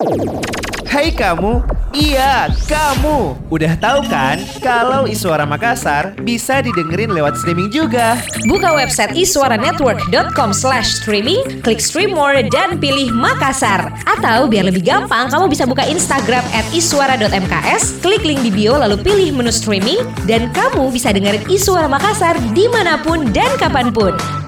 Hai kamu, iya kamu. Udah tahu kan kalau Iswara Makassar bisa didengerin lewat streaming juga. Buka website iswaranetwork.com/streaming, klik stream more dan pilih Makassar. Atau biar lebih gampang, kamu bisa buka Instagram @iswara.mks, klik link di bio lalu pilih menu streaming dan kamu bisa dengerin Iswara Makassar dimanapun dan kapanpun.